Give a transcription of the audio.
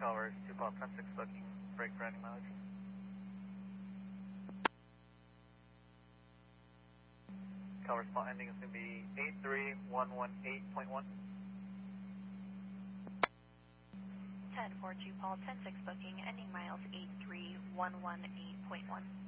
Calvary 2 Pop 10-6 booking, break for ending mileage. Calvary spot ending is going to be 83118.1. 10-4 2 Paul 10-6 booking, ending miles 83118.1.